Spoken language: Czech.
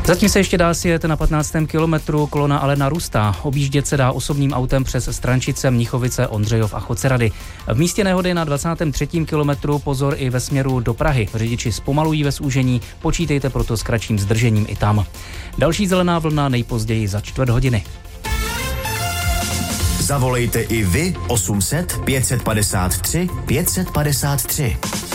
Zatím se ještě dá sjet na 15. kilometru, kolona ale narůstá. Objíždět se dá osobním autem přes Strančice, Mnichovice, Ondřejov a Chocerady. V místě nehody na 23. kilometru pozor i ve směru do Prahy. Řidiči zpomalují ve zúžení, počítejte proto s kratším zdržením i tam. Další zelená vlna nejpozději za 4 hodiny. Zavolejte i vy 800 553 553.